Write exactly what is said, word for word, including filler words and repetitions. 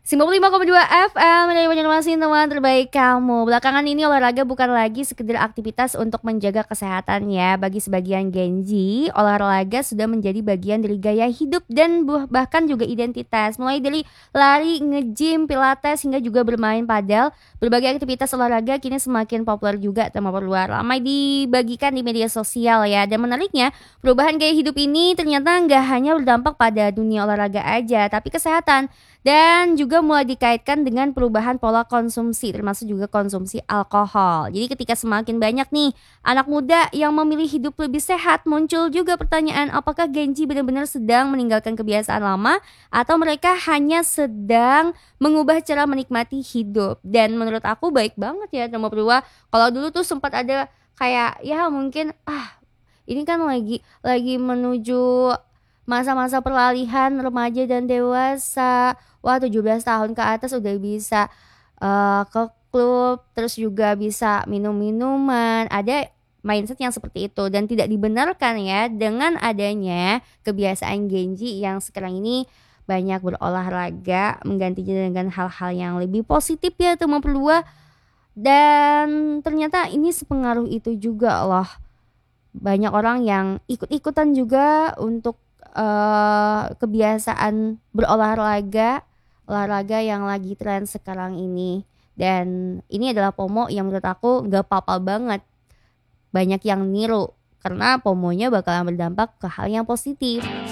sembilan puluh lima koma dua F M dari Banjarmasin, teman terbaik kamu. Belakangan ini olahraga bukan lagi sekedar aktivitas untuk menjaga kesehatan ya. Bagi sebagian Gen Z, olahraga sudah menjadi bagian dari gaya hidup dan buah- bahkan juga identitas. Mulai dari lari, nge-gym, pilates, hingga juga bermain padel. Berbagai aktivitas olahraga kini semakin populer juga, teman perluar. Ramai dibagikan di media sosial ya. Dan menariknya, perubahan gaya hidup ini ternyata nggak hanya berdampak pada dunia olahraga aja, tapi kesehatan dan juga mulai dikaitkan dengan perubahan pola konsumsi, termasuk juga konsumsi alkohol. Jadi ketika semakin banyak nih anak muda yang memilih hidup lebih sehat, muncul juga pertanyaan apakah Gen Z benar-benar sedang meninggalkan kebiasaan lama atau mereka hanya sedang mengubah cara menikmati hidup. Dan menurut aku baik banget ya teman berdua. Kalau dulu tuh sempat ada kayak ya mungkin ah ini kan lagi lagi menuju masa-masa peralihan remaja dan dewasa. Wah, tujuh belas tahun ke atas udah bisa eh, ke klub, terus juga bisa minum minuman. Ada mindset yang seperti itu dan tidak dibenarkan ya dengan adanya kebiasaan Gen Z yang sekarang ini banyak berolahraga menggantinya dengan hal-hal yang lebih positif ya teman berdua. Dan ternyata ini sepengaruh itu juga loh, banyak orang yang ikut-ikutan juga untuk eh, kebiasaan berolahraga, olahraga yang lagi tren sekarang ini. Dan ini adalah FOMO yang menurut aku gak apa-apa banget. Banyak yang niru karena FOMO-nya bakalan berdampak ke hal yang positif.